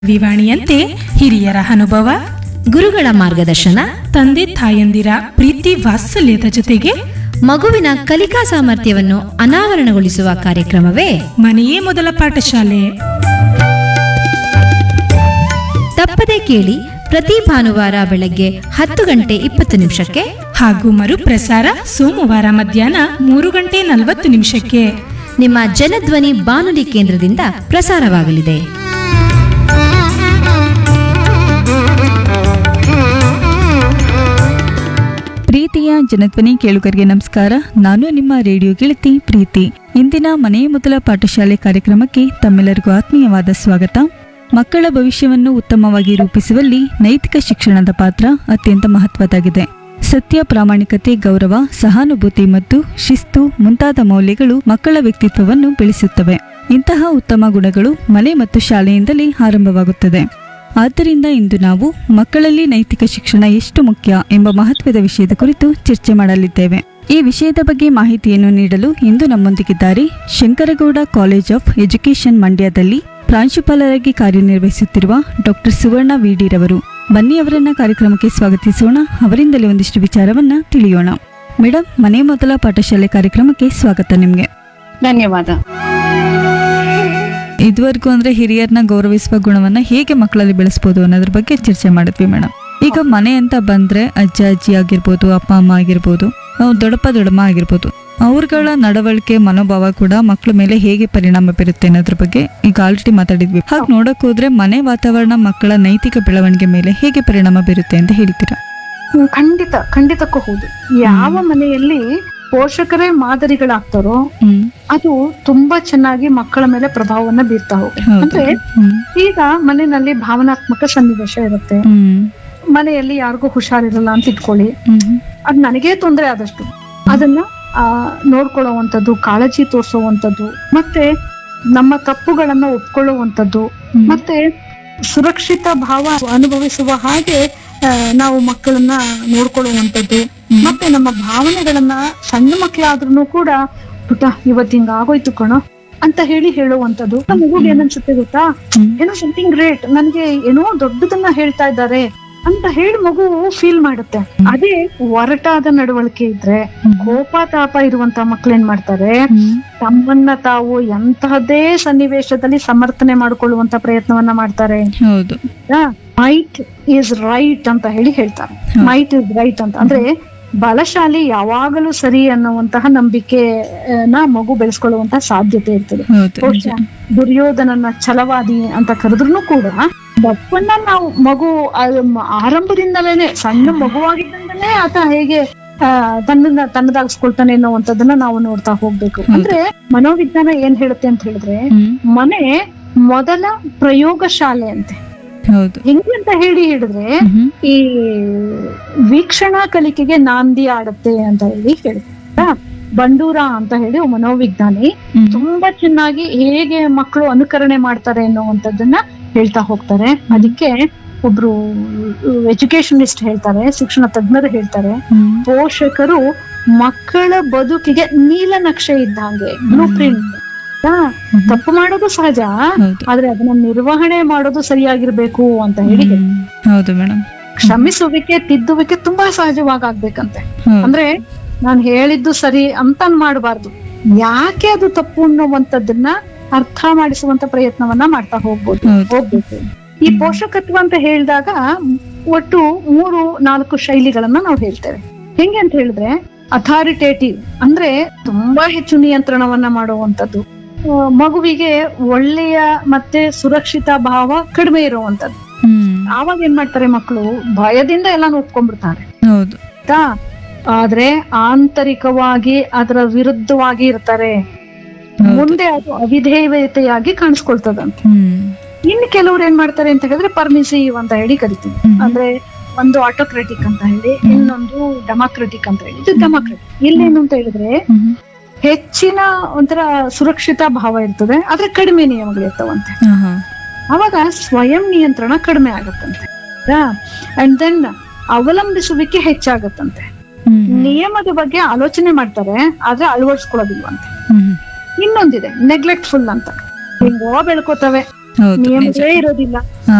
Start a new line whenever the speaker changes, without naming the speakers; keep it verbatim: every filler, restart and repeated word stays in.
ವಿವಾಣಿಯಂತೆ ಹಿರಿಯರ ಅನುಭವ,
ಗುರುಗಳ ಮಾರ್ಗದರ್ಶನ,
ತಂದೆ ತಾಯಂದಿರ ಪ್ರೀತಿ ವಾತ್ಸಲ್ಯದ ಜೊತೆಗೆ
ಮಗುವಿನ ಕಲಿಕಾ ಸಾಮರ್ಥ್ಯವನ್ನು ಅನಾವರಣಗೊಳಿಸುವ ಕಾರ್ಯಕ್ರಮವೇ
ಮನೆಯೇ ಮೊದಲ ಪಾಠಶಾಲೆ.
ತಪ್ಪದೆ ಕೇಳಿ ಪ್ರತಿ ಭಾನುವಾರ ಬೆಳಗ್ಗೆ ಹತ್ತು ಗಂಟೆ ಇಪ್ಪತ್ತು ನಿಮಿಷಕ್ಕೆ
ಹಾಗೂ ಮರುಪ್ರಸಾರ ಸೋಮವಾರ ಮಧ್ಯಾಹ್ನ ಮೂರು ಗಂಟೆ ನಲವತ್ತು ನಿಮಿಷಕ್ಕೆ
ನಿಮ್ಮ ಜನಧ್ವನಿ ಬಾನುಲಿ ಕೇಂದ್ರದಿಂದ ಪ್ರಸಾರವಾಗಲಿದೆ.
ಪ್ರೀತಿಯ ಜನಧ್ವನಿ ಕೇಳುಗರಿಗೆ ನಮಸ್ಕಾರ. ನಾನು ನಿಮ್ಮ ರೇಡಿಯೋ ಗೆಳತಿ ಪ್ರೀತಿ. ಇಂದಿನ ಮನೆಯ ಮೊದಲ ಪಾಠಶಾಲೆ ಕಾರ್ಯಕ್ರಮಕ್ಕೆ ತಮ್ಮೆಲ್ಲರಿಗೂ ಆತ್ಮೀಯವಾದ ಸ್ವಾಗತ. ಮಕ್ಕಳ ಭವಿಷ್ಯವನ್ನು ಉತ್ತಮವಾಗಿ ರೂಪಿಸುವಲ್ಲಿ ನೈತಿಕ ಶಿಕ್ಷಣದ ಪಾತ್ರ ಅತ್ಯಂತ ಮಹತ್ವದಾಗಿದೆ. ಸತ್ಯ, ಪ್ರಾಮಾಣಿಕತೆ, ಗೌರವ, ಸಹಾನುಭೂತಿ ಮತ್ತು ಶಿಸ್ತು ಮುಂತಾದ ಮೌಲ್ಯಗಳು ಮಕ್ಕಳ ವ್ಯಕ್ತಿತ್ವವನ್ನು ಬೆಳೆಸುತ್ತವೆ. ಇಂತಹ ಉತ್ತಮ ಗುಣಗಳು ಮನೆ ಮತ್ತು ಶಾಲೆಯಿಂದಲೇ ಆರಂಭವಾಗುತ್ತದೆ. ಆದ್ದರಿಂದ ಇಂದು ನಾವು ಮಕ್ಕಳಲ್ಲಿ ನೈತಿಕ ಶಿಕ್ಷಣ ಎಷ್ಟು ಮುಖ್ಯ ಎಂಬ ಮಹತ್ವದ ವಿಷಯದ ಕುರಿತು ಚರ್ಚೆ ಮಾಡಲಿದ್ದೇವೆ. ಈ ವಿಷಯದ ಬಗ್ಗೆ ಮಾಹಿತಿಯನ್ನು ನೀಡಲು ಇಂದು ನಮ್ಮೊಂದಿಗಿದ್ದಾರೆ ಶಂಕರಗೌಡ ಕಾಲೇಜ್ ಆಫ್ ಎಜುಕೇಶನ್ ಮಂಡ್ಯದಲ್ಲಿ ಪ್ರಾಂಶುಪಾಲರಾಗಿ ಕಾರ್ಯನಿರ್ವಹಿಸುತ್ತಿರುವ ಡಾಕ್ಟರ್ ಸುವರ್ಣ ವಿಡಿರವರು. ಬನ್ನಿ ಅವರನ್ನ ಕಾರ್ಯಕ್ರಮಕ್ಕೆ ಸ್ವಾಗತಿಸೋಣ. ಅವರಿಂದಲೇ ಒಂದಿಷ್ಟು ವಿಚಾರವನ್ನ ತಿಳಿಯೋಣ. ಮೇಡಮ್, ಮನೆ ಮೊದಲ ಪಾಠಶಾಲೆ ಕಾರ್ಯಕ್ರಮಕ್ಕೆ ಸ್ವಾಗತ ನಿಮ್ಗೆ.
ಧನ್ಯವಾದ.
ಇದುವರೆಗೂ ಅಂದ್ರೆ ಹಿರಿಯರನ್ನ ಗೌರವಿಸುವ ಗುಣವನ್ನ ಹೇಗೆ ಮಕ್ಕಳಲ್ಲಿ ಬೆಳೆಸಬಹುದು ಅನ್ನೋದ್ರ ಬಗ್ಗೆ ಚರ್ಚೆ ಮಾಡಿದ್ವಿ ಮೇಡಮ್. ಈಗ ಮನೆ ಅಂತ ಬಂದ್ರೆ ಅಜ್ಜ ಅಜ್ಜಿ ಆಗಿರ್ಬೋದು, ಅಪ್ಪ ಅಮ್ಮ ಆಗಿರ್ಬೋದು, ದೊಡ್ಡಪ್ಪ ದೊಡ್ಡಮ್ಮ ಆಗಿರ್ಬೋದು, ಅವ್ರಗಳ ನಡವಳಿಕೆ ಮನೋಭಾವ ಕೂಡ ಮಕ್ಕಳ ಮೇಲೆ ಹೇಗೆ ಪರಿಣಾಮ ಬೀರುತ್ತೆ ಅನ್ನೋದ್ರ ಬಗ್ಗೆ ಈಗ ಆಲ್ರೆಡಿ ಮಾತಾಡಿದ್ವಿ. ಹಾಗೆ ನೋಡಕ್ ಹೋದ್ರೆ ಮನೆ ವಾತಾವರಣ ಮಕ್ಕಳ ನೈತಿಕ ಬೆಳವಣಿಗೆ ಮೇಲೆ ಹೇಗೆ ಪರಿಣಾಮ ಬೀರುತ್ತೆ ಅಂತ ಹೇಳ್ತೀರಾ?
ಖಂಡಿತ ಖಂಡಿತಕ್ಕೂ ಹೌದು. ಯಾವ ಮನೆಯಲ್ಲಿ ಪೋಷಕರೇ ಮಾದರಿಗಳಾಗ್ತಾರೋ ಅದು ತುಂಬಾ ಚೆನ್ನಾಗಿ ಮಕ್ಕಳ ಮೇಲೆ ಪ್ರಭಾವವನ್ನ ಬೀರ್ತಾ ಹೋಗುತ್ತೆ. ಅಂದ್ರೆ ಈಗ ಮನೆಯಲ್ಲಿ ಭಾವನಾತ್ಮಕ ಸನ್ನಿವೇಶ ಇರುತ್ತೆ. ಮನೆಯಲ್ಲಿ ಯಾರಿಗೂ ಹುಷಾರಿರಲ್ಲ ಅಂತ ಇಟ್ಕೊಳ್ಳಿ, ಅದ್ ನನಗೇ ತೊಂದರೆ ಆದಷ್ಟು ಅದನ್ನ ಆ ನೋಡ್ಕೊಳ್ಳುವಂಥದ್ದು, ಕಾಳಜಿ ತೋರಿಸುವಂಥದ್ದು, ಮತ್ತೆ ನಮ್ಮ ತಪ್ಪುಗಳನ್ನ ಒಪ್ಕೊಳ್ಳುವಂಥದ್ದು, ಮತ್ತೆ ಸುರಕ್ಷಿತ ಭಾವ ಅನುಭವಿಸುವ ಹಾಗೆ ನಾವು ಮಕ್ಕಳನ್ನ ನೋಡ್ಕೊಳ್ಳುವಂಥದ್ದು, ಮತ್ತೆ ನಮ್ಮ ಭಾವನೆಗಳನ್ನ ಸಣ್ಣ ಮಕ್ಕಳಾದ್ರೂ ಕೂಡ ಪುಟ ಇವತ್ತು ಹಿಂಗ ಆಗೋಯ್ತು ಕಣೋ ಅಂತ ಹೇಳಿ ಹೇಳುವಂಥದ್ದು. ಮಗುಗೆ ಏನನ್ಸುತ್ತೆ ಗೊತ್ತಾ, ಏನೋ ಸಮಥಿಂಗ್ ಗ್ರೇಟ್, ನನ್ಗೆ ಏನೋ ದೊಡ್ಡದನ್ನ ಹೇಳ್ತಾ ಇದ್ದಾರೆ ಅಂತ ಹೇಳಿ ಮಗು ಫೀಲ್ ಮಾಡುತ್ತೆ. ಅದೇ ಒರಟಾದ ನಡವಳಿಕೆ ಇದ್ರೆ, ಕೋಪ ತಾಪ ಇರುವಂತ ಮಕ್ಳು ಏನ್ ಮಾಡ್ತಾರೆ, ತಮ್ಮನ್ನ ತಾವು ಎಂತಹದೇ ಸನ್ನಿವೇಶದಲ್ಲಿ ಸಮರ್ಥನೆ ಮಾಡಿಕೊಳ್ಳುವಂತ ಪ್ರಯತ್ನವನ್ನ ಮಾಡ್ತಾರೆ. ಮೈಟ್ ಈಸ್ ರೈಟ್ ಅಂತ ಹೇಳಿ ಹೇಳ್ತಾರೆ. ಮೈಟ್ ಇಸ್ ರೈಟ್ ಅಂತ ಅಂದ್ರೆ ಬಲಶಾಲಿ ಯಾವಾಗಲೂ ಸರಿ ಅನ್ನುವಂತಹ ನಂಬಿಕೆನ ಮಗು ಬೆಳೆಸ್ಕೊಳ್ಳುವಂತಹ ಸಾಧ್ಯತೆ ಇರ್ತದೆ. ದುರ್ಯೋಧನನ ಛಲವಾದಿ ಅಂತ ಕರೆದ್ರು ಕೂಡ ತಪ್ಪನ್ನ ನಾವು ಮಗು ಆರಂಭದಿಂದಲೇನೆ, ಸಣ್ಣ ಮಗುವಾಗಿದ್ದಂದಲೇ ಆತ ಹೇಗೆ ತನ್ನ ತನ್ನದಾಗಿಸ್ಕೊಳ್ತಾನೆ ಅನ್ನುವಂಥದ್ದನ್ನ ನಾವು ನೋಡ್ತಾ ಹೋಗ್ಬೇಕು. ಅಂದ್ರೆ ಮನೋವಿಜ್ಞಾನ ಏನ್ ಹೇಳುತ್ತೆ ಅಂತ ಹೇಳಿದ್ರೆ, ಮನೆ ಮೊದಲ ಪ್ರಯೋಗ ಶಾಲೆ ಅಂತೆ. ಹೆಂಗೆ ಅಂತ ಹೇಳಿ ಹೇಳಿದ್ರೆ, ಈ ವೀಕ್ಷಣಾ ಕಲಿಕೆಗೆ ನಾಂದಿ ಆಡತ್ತೆ ಅಂತ ಹೇಳಿ ಹೇಳುತ್ತೆ. ಬಂಡೂರ ಅಂತ ಹೇಳಿ ಮನೋವಿಜ್ಞಾನಿ ತುಂಬಾ ಚೆನ್ನಾಗಿ ಹೇಗೆ ಮಕ್ಕಳು ಅನುಕರಣೆ ಮಾಡ್ತಾರೆ ಅನ್ನುವಂಥದ್ದನ್ನ ಹೇಳ್ತಾ ಹೋಗ್ತಾರೆ. ಅದಕ್ಕೆ ಒಬ್ರು ಎಜುಕೇಶನಿಸ್ಟ್ ಹೇಳ್ತಾರೆ, ಶಿಕ್ಷಣ ತಜ್ಞರು ಹೇಳ್ತಾರೆ, ಪೋಷಕರು ಮಕ್ಕಳ ಬದುಕಿಗೆ ನೀಲನಕ್ಷೆ ಇದ್ದಂಗೆ, ಬ್ಲೂ ಪ್ರಿಂಟ್. ತಪ್ಪು ಮಾಡೋದು ಸಹಜ, ಆದ್ರೆ ಅದನ್ನ ನಿರ್ವಹಣೆ ಮಾಡೋದು ಸರಿಯಾಗಿರ್ಬೇಕು ಅಂತ ಹೇಳಿ.
ಹೌದು ಮೇಡಮ್.
ಕ್ಷಮಿಸುವಿಕೆ, ತಿದ್ದುವಿಕೆ ತುಂಬಾ ಸಹಜವಾಗಿ ಆಗ್ಬೇಕಂತೆ. ಅಂದ್ರೆ ನಾನ್ ಹೇಳಿದ್ದು ಸರಿ ಅಂತ ಮಾಡಬಾರ್ದು, ಯಾಕೆ ಅದು ತಪ್ಪು ಅನ್ನುವಂಥದ್ದನ್ನ ಅರ್ಥ ಮಾಡಿಸುವಂತ ಪ್ರಯತ್ನವನ್ನ ಮಾಡ್ತಾ ಹೋಗ್ಬೋದು ಹೋಗ್ಬೇಕು. ಈ ಪೋಷಕತ್ವ ಅಂತ ಹೇಳಿದಾಗ ಒಟ್ಟು ಮೂರು ನಾಲ್ಕು ಶೈಲಿಗಳನ್ನ ನಾವು ಹೇಳ್ತೇವೆ. ಹೆಂಗೆ ಅಂತ ಹೇಳಿದ್ರೆ, ಅಥಾರಿಟೇಟಿವ್ ಅಂದ್ರೆ ತುಂಬಾ ಹೆಚ್ಚು ನಿಯಂತ್ರಣವನ್ನ ಮಾಡುವಂಥದ್ದು, ಮಗುವಿಗೆ ಒಳ್ಳೆಯ ಮತ್ತೆ ಸುರಕ್ಷಿತ ಭಾವ ಕಡಿಮೆ ಇರುವಂತದ್ದು. ಆವಾಗ ಏನ್ ಮಾಡ್ತಾರೆ ಮಕ್ಕಳು, ಭಯದಿಂದ ಎಲ್ಲಾನು ಒಪ್ಕೊಂಡ್ಬಿಡ್ತಾರೆ. ಆದ್ರೆ ಆಂತರಿಕವಾಗಿ ಅದರ ವಿರುದ್ಧವಾಗಿ ಇರ್ತಾರೆ. ಮುಂದೆ ಅದು ಅವಿಧೇಯತೆಯಾಗಿ ಕಾಣಿಸ್ಕೊಳ್ತದಂತೆ. ಇನ್ನು ಕೆಲವ್ರು ಏನ್ ಮಾಡ್ತಾರೆ ಅಂತ ಹೇಳಿದ್ರೆ, ಪರ್ಮಿಸಿವ್ ಅಂತ ಹೇಳಿ ಕರಿತೀವಿ. ಅಂದ್ರೆ ಒಂದು ಆಟೋಕ್ರೆಟಿಕ್ ಅಂತ ಹೇಳಿ, ಇನ್ನೊಂದು ಡೆಮಾಕ್ರೆಟಿಕ್ ಅಂತ ಹೇಳಿ. ಇದು ಡೆಮಾಕ್ರೆಟಿಕ್. ಇಲ್ಲೇನು ಅಂತ ಹೇಳಿದ್ರೆ, ಹೆಚ್ಚಿನ ಒಂಥರ ಸುರಕ್ಷಿತ ಭಾವ ಇರ್ತದೆ, ಆದ್ರೆ ಕಡಿಮೆ ನಿಯಮಗಳು ಇರ್ತಾವಂತೆ. ಅವಾಗ ಸ್ವಯಂ ನಿಯಂತ್ರಣ ಕಡಿಮೆ ಆಗತ್ತಂತೆ. And then ಅವಲಂಬಿಸುವಿಕೆ ಹೆಚ್ಚಾಗತ್ತಂತೆ. ನಿಯಮದ ಬಗ್ಗೆ ಆಲೋಚನೆ ಮಾಡ್ತಾರೆ, ಆದ್ರೆ ಅಳವಡಿಸ್ಕೊಳ್ಳೋದಿಲ್ವಂತೆ. ಇನ್ನೊಂದಿದೆ ನೆಗ್ಲೆಕ್ಟ್ಫುಲ್ ಅಂತ, ಹಿಂಗೋ ಬೆಳ್ಕೋತವೆ,
ಹೌದು ನಿಜ.
ನಿಯಮಗಳೇ ಇರೋದಿಲ್ಲ.